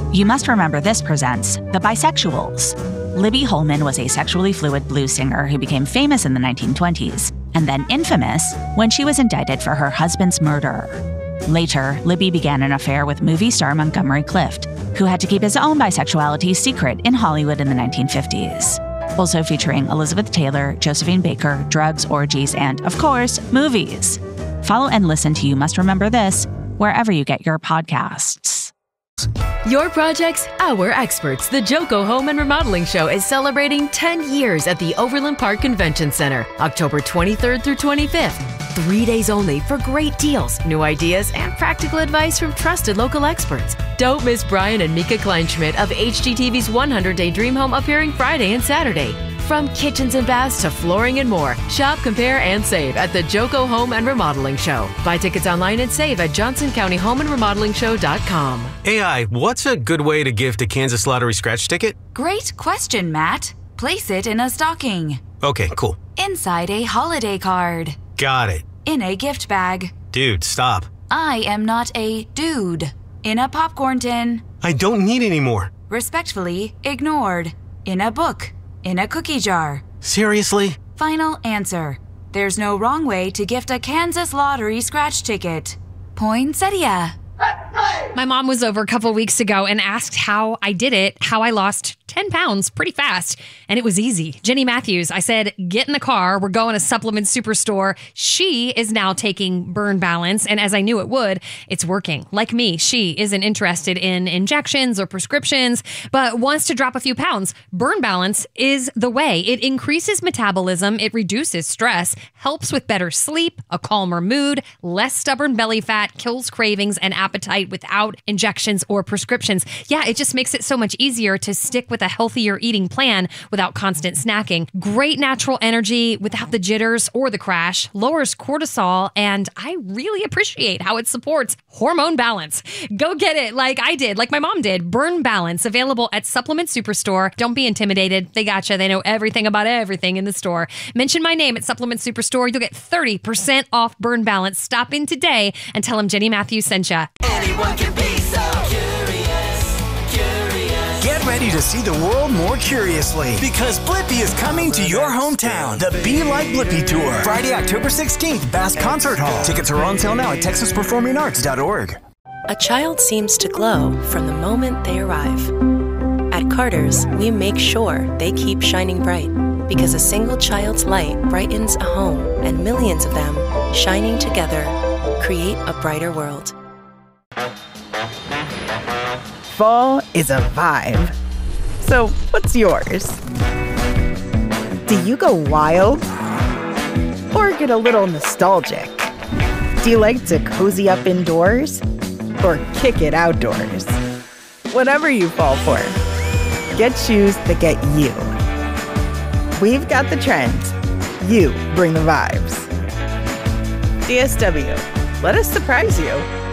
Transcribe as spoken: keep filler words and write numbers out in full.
You Must Remember This presents The Bisexuals. Libby Holman was a sexually fluid blues singer who became famous in the nineteen twenties, and then infamous when she was indicted for her husband's murder. Later, Libby began an affair with movie star Montgomery Clift, who had to keep his own bisexuality secret in Hollywood in the nineteen fifties. Also featuring Elizabeth Taylor, Josephine Baker, drugs, orgies, and, of course, movies. Follow and listen to You Must Remember This wherever you get your podcasts. Your projects, our experts. The Joco Home and Remodeling Show is celebrating ten years at the Overland Park Convention Center, October twenty-third through twenty-fifth. Three days only for great deals, new ideas, and practical advice from trusted local experts. Don't miss Brian and Mika Kleinschmidt of H G T V's one hundred day Dream Home appearing Friday and Saturday. From kitchens and baths to flooring and more, shop, compare, and save at the Joco Home and Remodeling Show. Buy tickets online and save at johnson county home and remodeling show dot com. A I, what's a good way to gift a Kansas Lottery scratch ticket? Great question, Matt. Place it in a stocking. Okay, cool. Inside a holiday card. Got it. In a gift bag. Dude, stop. I am not a dude. In a popcorn tin. I don't need any more. Respectfully ignored. In a book. In a cookie jar. Seriously? Final answer. There's no wrong way to gift a Kansas Lottery scratch ticket. Poinsettia. My mom was over a couple weeks ago and asked how I did it, how I lost ten pounds pretty fast. And it was easy. Jenny Matthews, I said, get in the car. We're going to Supplement Superstore. She is now taking Burn Balance. And as I knew it would, it's working. Like me, she isn't interested in injections or prescriptions, but wants to drop a few pounds. Burn Balance is the way. It increases metabolism. It reduces stress, helps with better sleep, a calmer mood, less stubborn belly fat, kills cravings and appetite without injections or prescriptions. Yeah, it just makes it so much easier to stick with a healthier eating plan without constant snacking. Great natural energy without the jitters or the crash, lowers cortisol, and I really appreciate how it supports hormone balance. Go get it like I did, like my mom did. Burn Balance, available at Supplement Superstore. Don't be intimidated. They gotcha. They know everything about everything in the store. Mention my name at Supplement Superstore. You'll get thirty percent off Burn Balance. Stop in today and tell them Jenny Matthews sent ya. Anyone can be so curious, curious. Get ready to see the world more curiously because Blippi is coming to your hometown. The Be Like Blippi Tour. Friday, October sixteenth, Bass Concert Hall. Tickets are on sale now at texas performing arts dot org. A child seems to glow from the moment they arrive. At Carter's, we make sure they keep shining bright because a single child's light brightens a home, and millions of them, shining together, create a brighter world. Fall is a vibe. So, what's yours? Do you go wild? Or get a little nostalgic? Do you like to cozy up indoors? Or kick it outdoors? Whatever you fall for, get shoes that get you. We've got the trends. You bring the vibes. D S W, let us surprise you.